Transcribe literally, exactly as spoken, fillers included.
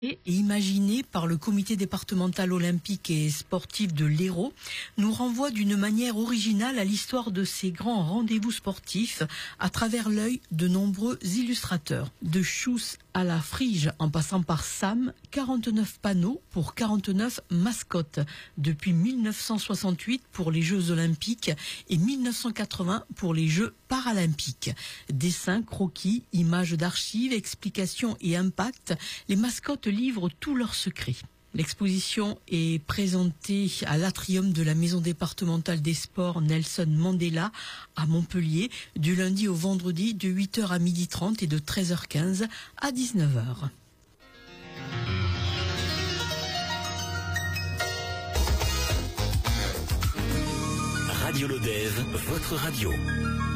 Et imaginé par le comité départemental olympique et sportif de l'Hérault, nous renvoie d'une manière originale à l'histoire de ces grands rendez-vous sportifs à travers l'œil de nombreux illustrateurs. De Chousse à la Frige, en passant par Sam, quarante-neuf panneaux pour quarante-neuf mascottes, depuis mille neuf cent soixante-huit pour les Jeux olympiques et mille neuf cent quatre-vingts pour les Jeux paralympiques. Dessins, croquis, images d'archives, explications et impacts, les mascottes livrent tous leurs secrets. L'exposition est présentée à l'atrium de la Maison départementale des sports Nelson Mandela à Montpellier du lundi au vendredi de huit heures à midi trente et de treize heures quinze à dix-neuf heures. Radio Lodève, votre radio.